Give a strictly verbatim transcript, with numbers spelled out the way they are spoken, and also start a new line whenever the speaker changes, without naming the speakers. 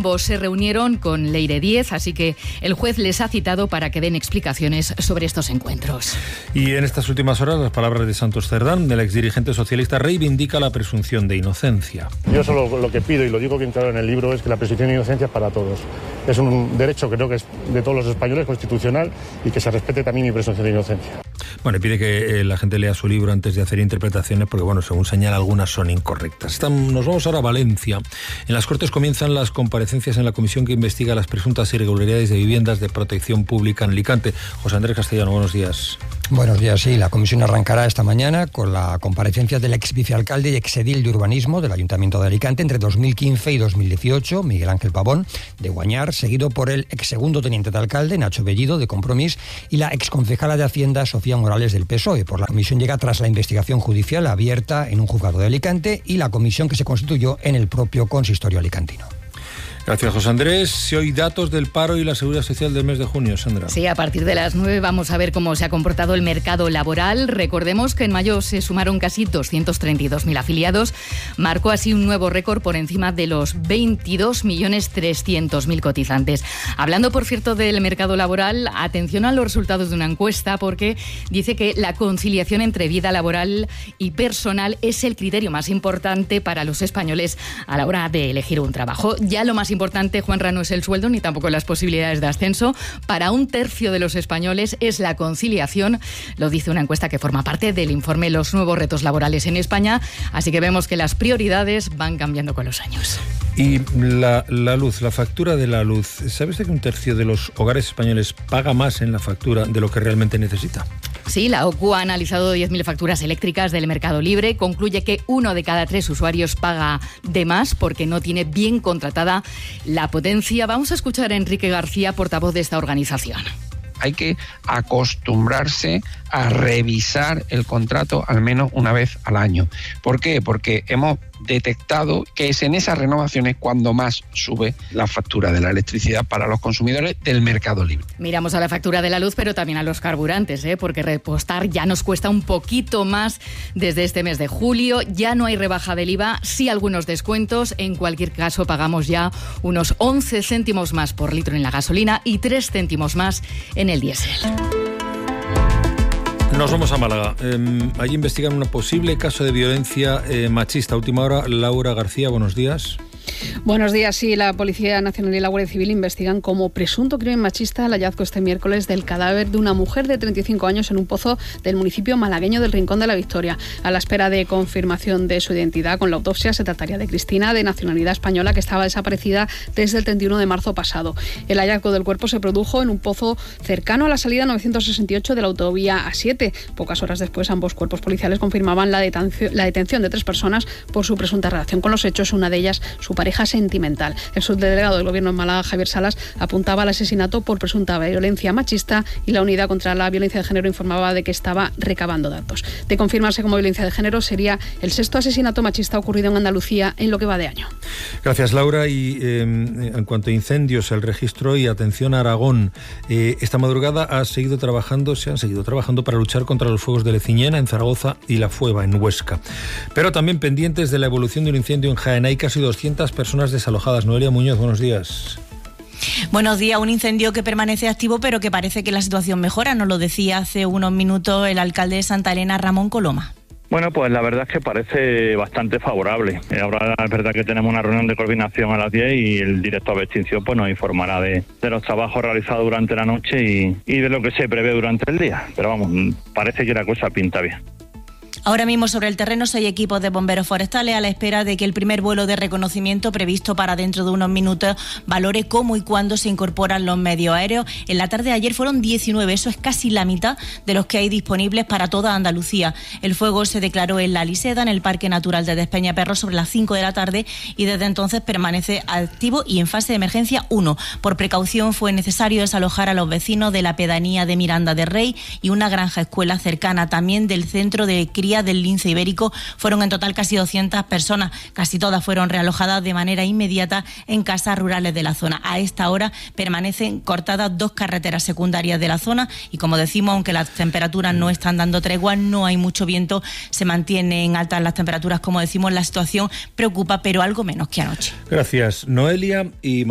Ambos se reunieron con Leire Díez, así que el juez les ha citado para que den explicaciones sobre estos encuentros.
Y en estas últimas horas, las palabras de Santos Cerdán, el exdirigente socialista, reivindica la presunción de inocencia.
Yo solo lo que pido, y lo digo bien claro en el libro, es que la presunción de inocencia es para todos. Es un derecho que creo que es de todos los españoles, constitucional, y que se respete también mi presunción de inocencia.
Bueno, y pide que eh, la gente lea su libro antes de hacer interpretaciones, porque, bueno, según señala, algunas son incorrectas. Están, nos vamos ahora a Valencia. En las Cortes comienzan las comparecencias en la comisión que investiga las presuntas irregularidades de viviendas de protección pública en Alicante. José Andrés Castellano, buenos días.
Buenos días, sí. La comisión arrancará esta mañana con la comparecencia del ex vicealcalde y exedil de urbanismo del Ayuntamiento de Alicante entre dos mil quince y dos mil dieciocho, Miguel Ángel Pavón, de Guañar, seguido por el ex segundo teniente de alcalde, Nacho Bellido, de Compromís, y la exconcejala de Hacienda, Sofía Morales, del P S O E. Por la comisión llega tras la investigación judicial abierta en un juzgado de Alicante y la comisión que se constituyó en el propio consistorio alicantino.
Gracias, José Andrés. Si hoy datos del paro y la seguridad social del mes de junio, Sandra.
Sí, a partir de las nueve vamos a ver cómo se ha comportado el mercado laboral. Recordemos que en mayo se sumaron casi doscientos treinta y dos mil afiliados. Marcó así un nuevo récord por encima de los veintidós millones trescientos mil cotizantes. Hablando, por cierto, del mercado laboral, atención a los resultados de una encuesta, porque dice que la conciliación entre vida laboral y personal es el criterio más importante para los españoles a la hora de elegir un trabajo. Ya lo más importante, Juanra, no es el sueldo ni tampoco las posibilidades de ascenso. Para un tercio de los españoles es la conciliación, lo dice una encuesta que forma parte del informe Los nuevos retos laborales en España, así que vemos que las prioridades van cambiando con los años.
Y la, la luz, la factura de la luz, ¿sabes de que un tercio de los hogares españoles paga más en la factura de lo que realmente necesita?
Sí, la O C U ha analizado diez mil facturas eléctricas del mercado libre, concluye que uno de cada tres usuarios paga de más porque no tiene bien contratada la potencia. Vamos a escuchar a Enrique García, portavoz de esta organización.
Hay que acostumbrarse a revisar el contrato al menos una vez al año. ¿Por qué? Porque hemos detectado que es en esas renovaciones cuando más sube la factura de la electricidad para los consumidores del mercado libre.
Miramos a la factura de la luz, pero también a los carburantes, ¿eh? Porque repostar ya nos cuesta un poquito más desde este mes de julio. Ya no hay rebaja del I V A, sí algunos descuentos. En cualquier caso, pagamos ya unos once céntimos más por litro en la gasolina y tres céntimos más en el diésel.
Nos vamos a Málaga. Eh, allí investigan un posible caso de violencia eh, machista. Última hora, Laura García, buenos días.
Buenos días. Sí, la Policía Nacional y la Guardia Civil investigan como presunto crimen machista el hallazgo este miércoles del cadáver de una mujer de treinta y cinco años en un pozo del municipio malagueño del Rincón de la Victoria. A la espera de confirmación de su identidad con la autopsia, se trataría de Cristina, de nacionalidad española, que estaba desaparecida desde el treinta y uno de marzo pasado. El hallazgo del cuerpo se produjo en un pozo cercano a la salida novecientos sesenta y ocho de la autovía A siete. Pocas horas después, ambos cuerpos policiales confirmaban la detención, la detención de tres personas por su presunta relación con los hechos, una de ellas su pareja sentimental. El subdelegado del Gobierno en Málaga, Javier Salas, apuntaba al asesinato por presunta violencia machista y la Unidad contra la Violencia de Género informaba de que estaba recabando datos. De confirmarse como violencia de género, sería el sexto asesinato machista ocurrido en Andalucía en lo que va de año.
Gracias, Laura. Y eh, en cuanto a incendios, el registro y atención a Aragón. Eh, esta madrugada ha seguido trabajando, se han seguido trabajando para luchar contra los fuegos de Leciñena en Zaragoza y La Fueva en Huesca. Pero también pendientes de la evolución de un incendio en Jaén. Hay casi doscientas personas desalojadas. Noelia Muñoz, buenos días.
Buenos días. Un incendio que permanece activo, pero que parece que la situación mejora. Nos lo decía hace unos minutos el alcalde de Santa Elena, Ramón Coloma.
Bueno, pues la verdad es que parece bastante favorable. Ahora es verdad que tenemos una reunión de coordinación a las diez y el director de extinción pues nos informará de, de los trabajos realizados durante la noche y, y de lo que se prevé durante el día. Pero vamos, parece que la cosa pinta bien.
Ahora mismo sobre el terreno seis equipos de bomberos forestales a la espera de que el primer vuelo de reconocimiento previsto para dentro de unos minutos valore cómo y cuándo se incorporan los medios aéreos. En la tarde de ayer fueron diecinueve, eso es casi la mitad de los que hay disponibles para toda Andalucía. El fuego se declaró en La Liseda, en el Parque Natural de Despeñaperros, sobre las cinco de la tarde y desde entonces permanece activo y en fase de emergencia uno. Por precaución fue necesario desalojar a los vecinos de la pedanía de Miranda de Rey y una granja escuela cercana, también del centro de cría del lince ibérico. Fueron en total casi doscientas personas, casi todas fueron realojadas de manera inmediata en casas rurales de la zona. A esta hora permanecen cortadas dos carreteras secundarias de la zona y, como decimos, aunque las temperaturas no están dando tregua, no hay mucho viento, se mantienen altas las temperaturas, como decimos, la situación preocupa, pero algo menos que anoche.
Gracias, Noelia. Y